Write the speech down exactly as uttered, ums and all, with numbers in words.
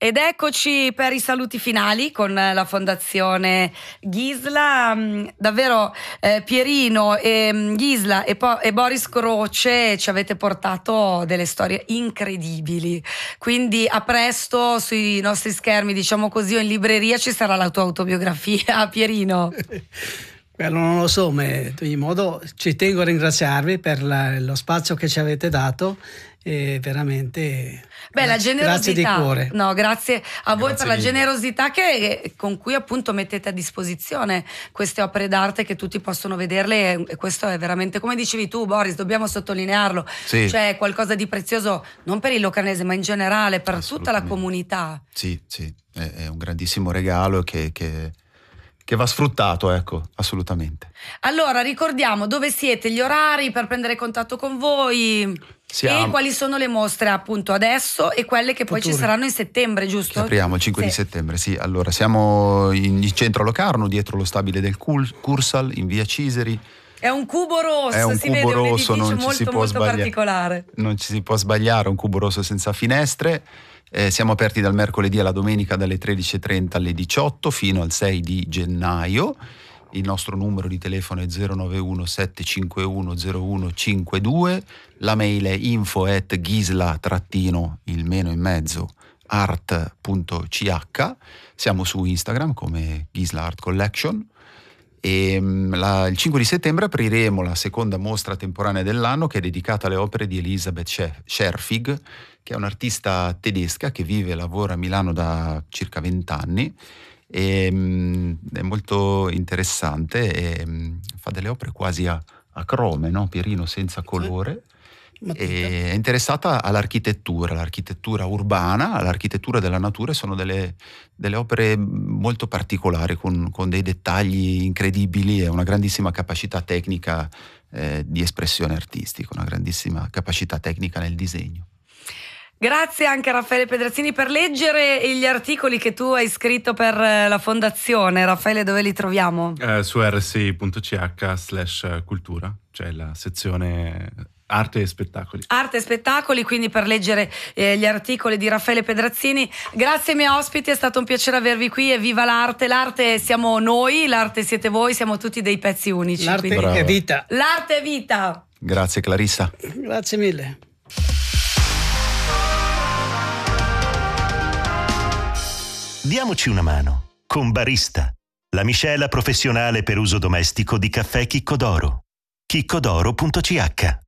Ed eccoci per i saluti finali con la Fondazione Ghisla. Davvero eh, Pierino e Ghisla e, po- e Boris Croce ci avete portato delle storie incredibili, quindi a presto sui nostri schermi, diciamo così, o in libreria ci sarà la tua autobiografia, Pierino. Quello non lo so, ma in ogni modo ci tengo a ringraziarvi per la, lo spazio che ci avete dato e veramente Beh, la generosità, grazie di cuore. No, grazie a voi Grazie per la mille. generosità che, con cui appunto mettete a disposizione queste opere d'arte che tutti possono vederle, e questo è veramente, come dicevi tu Boris, dobbiamo sottolinearlo, Sì. cioè qualcosa di prezioso non per il Locarnese ma in generale per tutta la Assolutamente. comunità. Sì, sì, è, è un grandissimo regalo che, che, che va sfruttato, ecco, assolutamente. Allora ricordiamo dove siete, gli orari per prendere contatto con voi. Siamo- E quali sono le mostre appunto adesso e quelle che poi ci Future. saranno in settembre, giusto? Che apriamo il cinque Sì. di settembre, sì. Allora, siamo in, in centro a Locarno, dietro lo stabile del Cul- Cursal, in via Ciseri. È un cubo rosso, È un si cubo vede un rosso, edificio non ci molto si può molto sbagliare. particolare. Non ci si può sbagliare, un cubo rosso senza finestre. Eh, siamo aperti dal mercoledì alla domenica dalle tredici e trenta alle diciotto fino al sei di gennaio. Il nostro numero di telefono è zero nove uno sette cinque uno zero uno cinque due, la mail è info at gisla trattino il meno in mezzo art punto c h. Siamo su Instagram come Ghisla Art Collection. E mh, la- il cinque di settembre apriremo la seconda mostra temporanea dell'anno, che è dedicata alle opere di Elisabeth Scher- Scherfig, che è un'artista tedesca che vive e lavora a Milano da circa vent'anni. E, mh, è molto interessante e mh, fa delle opere quasi a, a crome, no? Pierino, senza colore. Matita. E è interessata all'architettura, all'architettura urbana, all'architettura della natura, e sono delle, delle opere molto particolari, con, con dei dettagli incredibili e una grandissima capacità tecnica eh, di espressione artistica, una grandissima capacità tecnica nel disegno. Grazie anche a Raffaele Pedrazzini per leggere gli articoli che tu hai scritto per eh, la fondazione. Raffaele, dove li troviamo? Eh, su r s i punto c h slash cultura, cioè la sezione arte e spettacoli. Arte e spettacoli, quindi per leggere eh, gli articoli di Raffaele Pedrazzini. Grazie ai miei ospiti, è stato un piacere avervi qui e viva l'arte. L'arte siamo noi, l'arte siete voi, siamo tutti dei pezzi unici. L'arte quindi- Brava. è vita. L'arte è vita. Grazie Clarissa. Grazie mille. Diamoci una mano con Barista, la miscela professionale per uso domestico di caffè Chicco d'Oro. chicco d'oro punto c h